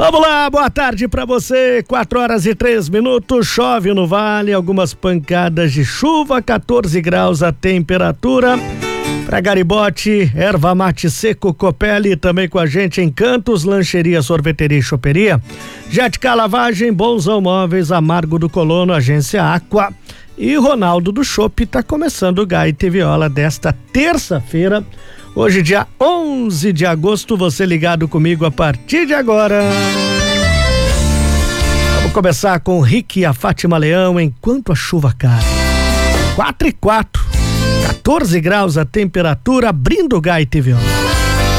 Vamos lá, boa tarde pra você, 4h03, chove no vale, algumas pancadas de chuva, 14 graus a temperatura. Pra Garibote, erva mate seco Copelli, também com a gente em Cantos, lancheria, sorveteria e choperia. Jetcar Lavagem, Bonzão Móveis, Amargo do Colono, Agência Aqua e Ronaldo do Chopp. Tá começando o Gaita e Viola desta terça-feira. Hoje, dia 11 de agosto, você ligado comigo a partir de agora. Vamos começar com o Rick e a Fátima Leão, Enquanto a Chuva Cai. 4h04, 14 graus a temperatura, abrindo o Gaita e Viola.